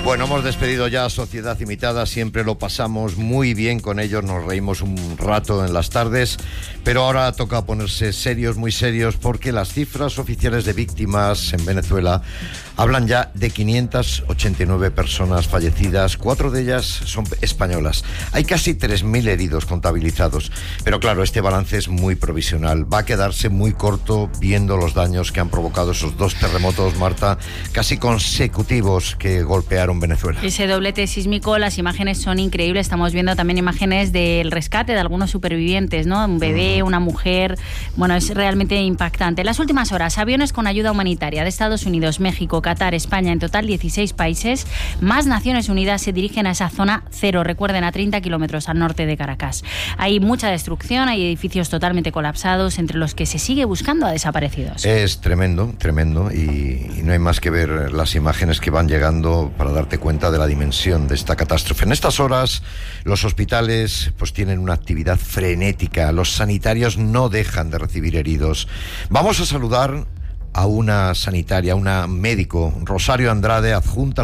Bueno, hemos despedido ya a Sociedad Imitada, siempre lo pasamos muy bien con ellos, nos reímos un rato en las tardes, pero ahora toca ponerse serios, muy serios, porque las cifras oficiales de víctimas en Venezuela hablan ya de 589 personas fallecidas, 4 de ellas son españolas. Hay casi 3.000 heridos contabilizados, pero claro, este balance es muy provisional, va a quedarse muy corto viendo los daños que han provocado esos 2 terremotos, Marta, casi consecutivos que golpearon Venezuela. Ese doblete sísmico, las imágenes son increíbles. Estamos viendo también imágenes del rescate de algunos supervivientes, ¿no? Un bebé, una mujer. Bueno, es realmente impactante. En las últimas horas, aviones con ayuda humanitaria de Estados Unidos, México, Qatar, España, en total 16 países, más Naciones Unidas se dirigen a esa zona cero, recuerden, a 30 kilómetros al norte de Caracas. Hay mucha destrucción, hay edificios totalmente colapsados, entre los que se sigue buscando a desaparecidos. Es tremendo, tremendo, y no hay más que ver las imágenes que van llegando para darte cuenta de la dimensión de esta catástrofe. En estas horas los hospitales pues tienen una actividad frenética, los sanitarios no dejan de recibir heridos. Vamos a saludar a una sanitaria, una médico, Rosario Andrade, adjunta al